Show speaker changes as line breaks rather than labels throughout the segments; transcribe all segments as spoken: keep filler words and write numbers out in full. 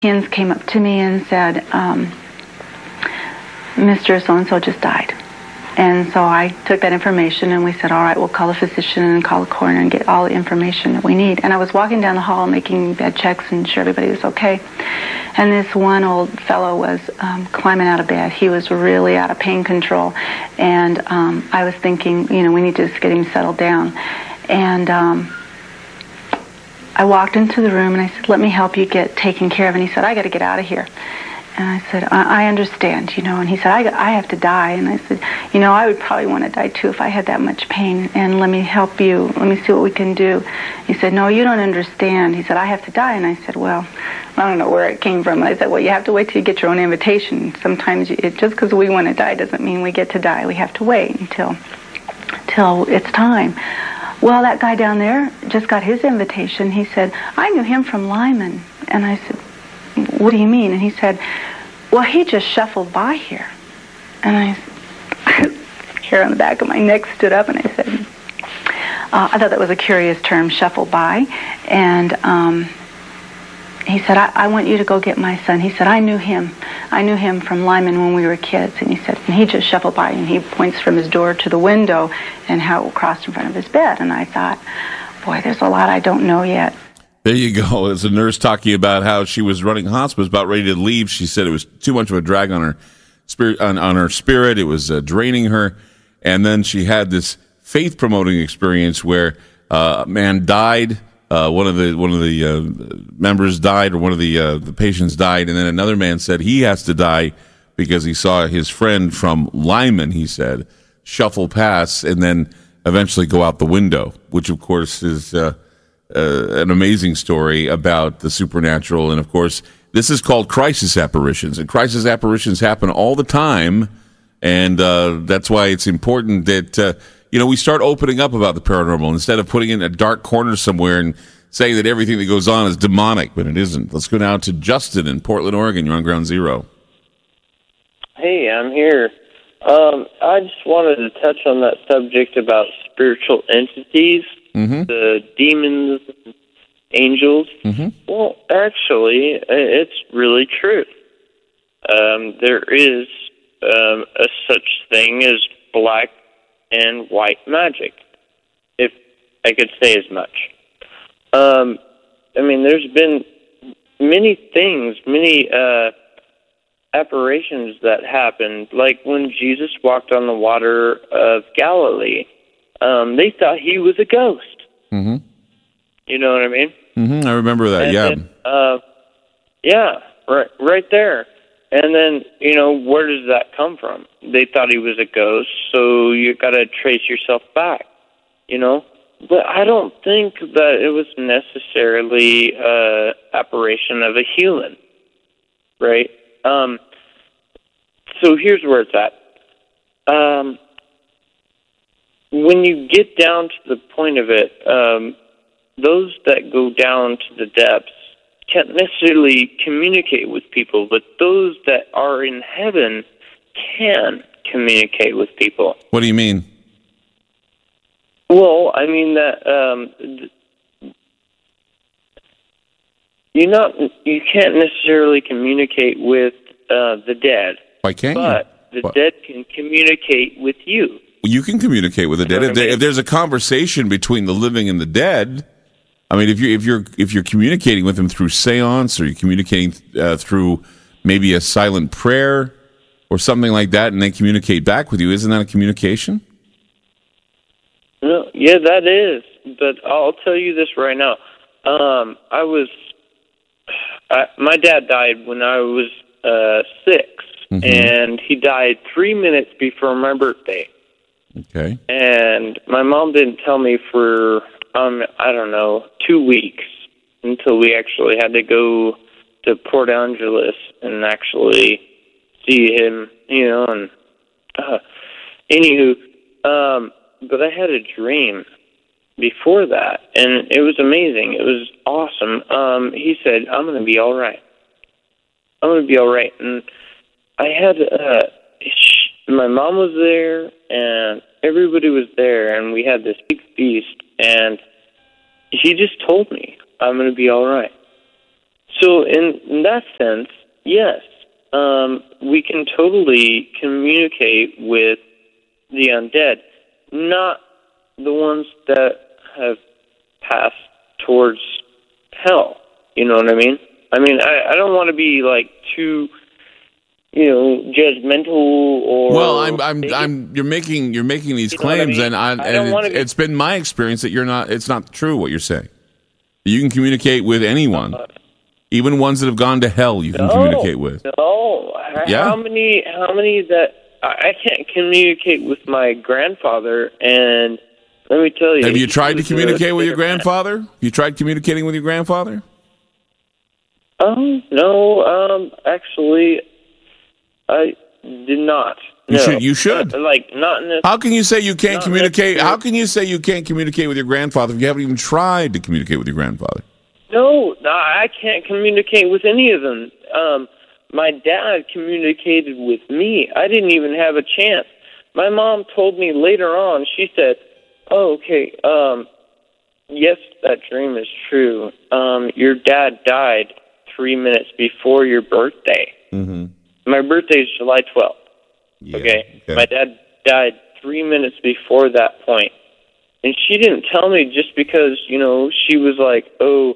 Hens came up to me and said, um, Mister So-and-so just died. And so I took that information and we said, all right, we'll call a physician and call a coroner and get all the information that we need. And I was walking down the hall making bed checks and sure everybody was okay. And this one old fellow was um, climbing out of bed. He was really out of pain control. And um, I was thinking, you know, we need to just get him settled down. And um, I walked into the room and I said, let me help you get taken care of. And he said, I got to get out of here. And I said, I, I understand, you know. And he said, I, I have to die. And I said, you know, I would probably want to die too if I had that much pain. And let me help you. Let me see what we can do. He said, no, you don't understand. He said, I have to die. And I said, well, I don't know where it came from. And I said, well, you have to wait till you get your own invitation. Sometimes you, it, just because we want to die doesn't mean we get to die. We have to wait until, until it's time. Well, that guy down there just got his invitation. He said, I knew him from Lyman. And I said, what do you mean? And he said, well, he just shuffled by here. And I, hair on the back of my neck stood up, and I said, uh, I thought that was a curious term, shuffle by. And um, he said, I, I want you to go get my son. He said, I knew him. I knew him from Lyman when we were kids. And he said, and he just shuffled by, and he points from his door to the window and how it crossed in front of his bed. And I thought, boy, there's a lot I don't know yet.
There you go. As a nurse talking about how she was running hospice, about ready to leave. She said it was too much of a drag on her spirit. On, on her spirit, it was uh, draining her. And then she had this faith-promoting experience where uh, a man died. Uh, one of the one of the uh, members died, or one of the uh, the patients died, and then another man said he has to die because he saw his friend from Lyman, he said, shuffle past and then eventually go out the window, which of course is. Uh, Uh, an amazing story about the supernatural. And of course, this is called crisis apparitions, and crisis apparitions happen all the time. And uh, that's why it's important that, uh, you know, we start opening up about the paranormal instead of putting it in a dark corner somewhere and saying that everything that goes on is demonic, but it isn't. Let's go now to Justin in Portland, Oregon. You're on Ground Zero.
Hey, I'm here. Um, I just wanted to touch on that subject about spiritual entities. Mm-hmm. The demons, angels. Mm-hmm. Well, actually, it's really true. Um, there is um, a such thing as black and white magic, if I could say as much. Um, I mean, there's been many things, many uh, apparitions that happened, like when Jesus walked on the water of Galilee. Um, they thought he was a ghost. Mm-hmm. You know what I mean?
Mm-hmm. I remember that,
and
yeah.
Then, uh, yeah, right, right there. And then, you know, where does that come from? They thought he was a ghost, so you got to trace yourself back, you know? But I don't think that it was necessarily an apparition of a human, right? Um, so here's where it's at. Um... When you get down to the point of it, um, those that go down to the depths can't necessarily communicate with people, but those that are in heaven can communicate with people.
What do you mean?
Well, I mean that um, you not you can't necessarily communicate with uh, the dead.
Why can't you?
But the what? dead can communicate with you.
You can communicate with the dead. If, there, if there's a conversation between the living and the dead, I mean, if you if you're if you're communicating with them through seance, or you're communicating uh, through maybe a silent prayer or something like that, and they communicate back with you, isn't that a communication?
No, yeah, that is. But I'll tell you this right now. Um, I was, I, my dad died when I was uh, six, mm-hmm. and he died three minutes before my birthday.
Okay.
And my mom didn't tell me for, um, I don't know, two weeks until we actually had to go to Port Angeles and actually see him, you know, and uh, anywho, um, but I had a dream before that, and it was amazing. It was awesome. Um, he said, I'm going to be all right. I'm going to be all right. And I had, uh, my mom was there, and everybody was there, and we had this big feast, and he just told me, I'm going to be all right. So in, in that sense, yes, um, we can totally communicate with the undead, not the ones that have passed towards hell. You know what I mean? I mean, I, I don't want to be like too, you know, judgmental or.
Well, I'm, I'm, I'm. You're making, you're making these
You know what I
claims,
mean?
and, I,
I
and
don't wanna
it's,
be-
it's been my experience that you're not. It's not true what you're saying. You can communicate with anyone,
Uh,
even ones that have gone to hell. You can
no,
communicate with.
No,
Yeah?
How many? How many that I I can't communicate with my grandfather? And let me tell you,
Have you
he
tried to
was a
communicate with your
bitter man.
grandfather? You tried communicating with your grandfather?
Um, no, um, actually, I did not.
You
no.
should- you should.
Uh, like, not in this.
How can you say you can't
Not
communicate?
necessarily.
How can you say you can't communicate with your grandfather if you haven't even tried to communicate with your grandfather?
No, no, I can't communicate with any of them. Um, my dad communicated with me. I didn't even have a chance. My mom told me later on, she said, oh, okay, um, yes, that dream is true. Um, your dad died three minutes before your birthday.
Mm-hmm.
My birthday is July twelfth.
Yeah,
Okay? My dad died three minutes before that point. And she didn't tell me just because, you know, she was like, oh,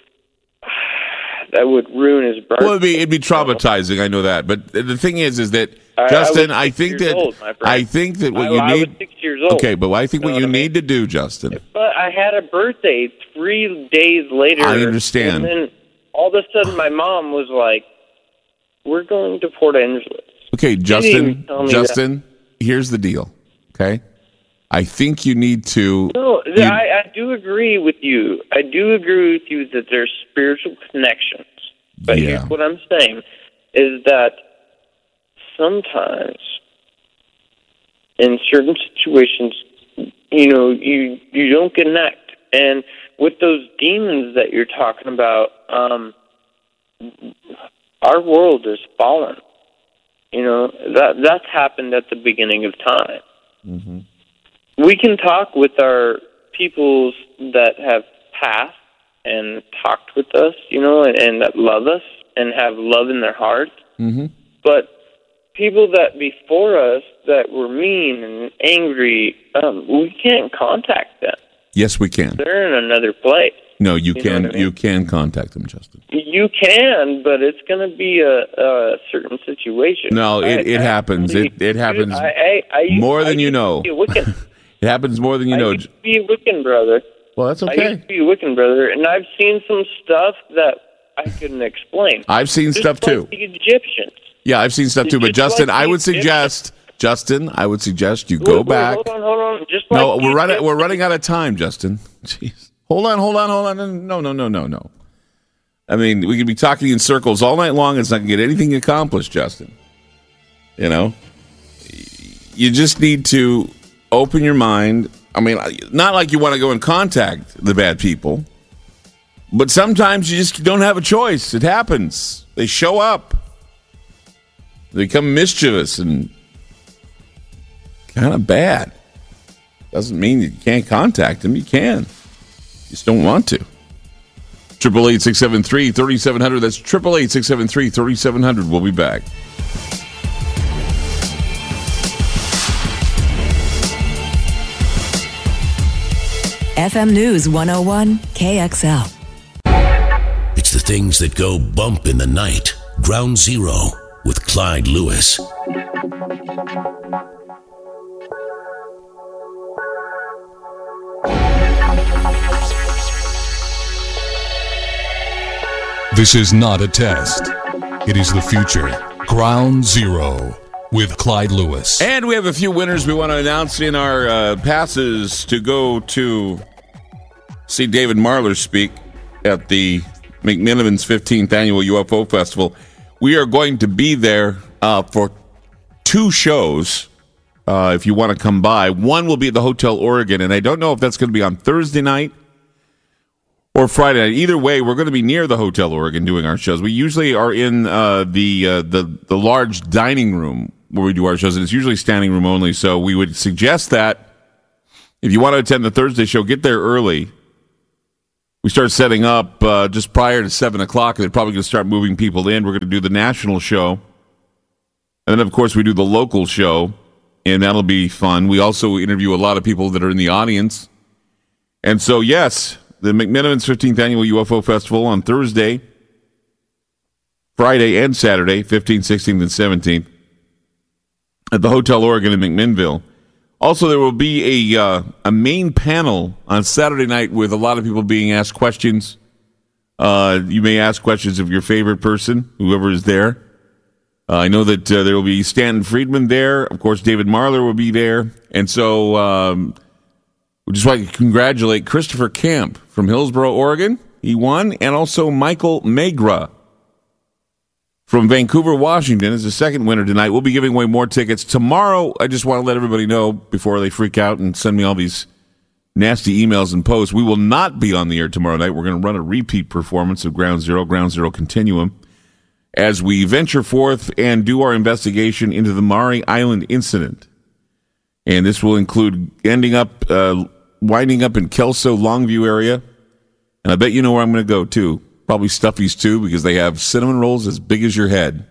that would ruin his birthday.
Well, it'd be it'd be traumatizing. I know that, but the thing is, is that
I- I
Justin,
was
I,
six
think
years
that
old, my friend.
I think that what
I,
you
I
need.
was six years old.
Okay, but I think
You
what
know
you
what I
need to do, Justin.
But I had a birthday three days later.
I understand.
And then all of a sudden my mom was like, we're going to Port Angeles.
Okay,
didn't
Justin.
even tell me
Justin, here's the deal. Okay, I think you need to.
No,
you-
I, I do agree with you. I do agree with you that there's spiritual connections. But
Yeah.
here's what I'm saying is that sometimes in certain situations, you know, you you don't connect. And with those demons that you're talking about, um, our world is fallen. You know, that that's happened at the beginning of time.
Mm-hmm.
We can talk with our peoples that have passed and talked with us, you know, and, and that love us and have love in their hearts.
Mm-hmm.
But people that before us that were mean and angry, um, we can't contact them.
Yes, we can.
They're in another place.
No, you,
You know
can.
what I mean?
You can contact them, Justin.
You can, but it's going to be a, a certain situation.
No, it- it
I
happens.
actually-
It- it happens
I, I, I used-
more
I
than you
used to
know.
be a Wiccan.
It happens more than you
I
know.
used to be a Wiccan, brother.
Well, that's
I used
okay.
to be a Wiccan, brother, and I've seen some stuff that I couldn't explain.
I've seen
Just
stuff too.
like the Egyptians.
Yeah, I've seen stuff too. But
Just
Justin,
like
I
the
would suggest, Justin, I would suggest you go
Wait, wait,
back.
Hold on, hold on. Just
No,
like
we're
the
running. We're
Egyptians.
running out of time, Justin. Jeez. Hold on, hold on, hold on. No, no, no, no, no. I mean, we could be talking in circles all night long. It's not going to get anything accomplished, Justin. You know, you just need to open your mind. I mean, not like you want to go and contact the bad people, but sometimes you just don't have a choice. It happens. They show up. They become mischievous and kind of bad. Doesn't mean you can't contact them. You can. You just don't want to. Triple eight six seven three thirty seven hundred. That's triple eight six seven three thirty seven hundred. We'll be back.
F M News one oh one K X L.
It's the things that go bump in the night. Ground Zero with Clyde Lewis.
This is not a test. It is the future. Ground Zero with Clyde Lewis.
And we have a few winners we want to announce in our uh, passes to go to see David Marler speak at the McMillan's fifteenth Annual U F O Festival. We are going to be there uh, for two shows. Uh, if you want to come by, one will be at the Hotel Oregon, and I don't know if that's going to be on Thursday night or Friday night. Either way, we're going to be near the Hotel Oregon doing our shows. We usually are in uh, the uh, the the large dining room where we do our shows, and it's usually standing room only. So we would suggest that if you want to attend the Thursday show, get there early we start setting up uh, just prior to seven o'clock. They're probably going to start moving people in. We're going to do the national show. And then, of course, we do the local show, and that'll be fun. We also interview a lot of people that are in the audience. And so, yes, the McMenamins fifteenth Annual U F O Festival on Thursday, Friday, and Saturday, fifteenth, sixteenth, and seventeenth, at the Hotel Oregon in McMinnville. Also, there will be a uh, a main panel on Saturday night with a lot of people being asked questions. Uh, you may ask questions of your favorite person, whoever is there. Uh, I know that uh, there will be Stanton Friedman there. Of course, David Marler will be there. And so um, we just want to congratulate Christopher Camp from Hillsboro, Oregon. He won. And also Michael Magra from Vancouver, Washington is the second winner tonight. We'll be giving away more tickets. Tomorrow, I just want to let everybody know before they freak out and send me all these nasty emails and posts, we will not be on the air tomorrow night. We're going to run a repeat performance of Ground Zero, Ground Zero Continuum, as we venture forth and do our investigation into the Maury Island incident. And this will include ending up, uh, winding up in Kelso, Longview area. And I bet you know where I'm going to go, too. Probably Stuffy's, too, because they have cinnamon rolls as big as your head.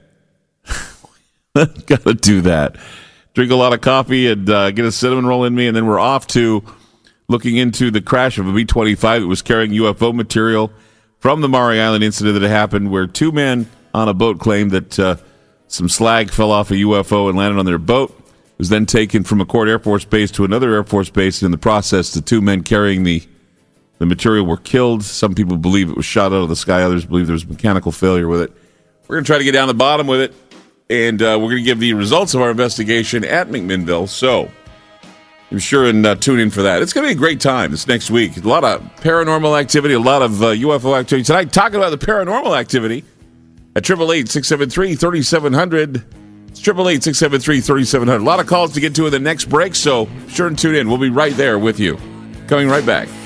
Got to do that. Drink a lot of coffee and uh, get a cinnamon roll in me, and then we're off to looking into the crash of a B twenty-five that was carrying U F O material from the Maury Island incident that happened, where two men on a boat claimed that uh, some slag fell off a U F O and landed on their boat. It was then taken from McChord Air Force Base to another Air Force base. In the process, the two men carrying the, the material were killed. Some people believe it was shot out of the sky. Others believe there was mechanical failure with it. We're going to try to get down the bottom with it, and uh, we're going to give the results of our investigation at McMinnville. So be sure and uh, tune in for that. It's going to be a great time this next week. A lot of paranormal activity, a lot of uh, U F O activity. Tonight, talking about the paranormal activity at eight eight eight, six seven three, three seven zero zero. It's eight eight eight, six seven three, three seven zero zero. A lot of calls to get to in the next break, so be sure and tune in. We'll be right there with you. Coming right back.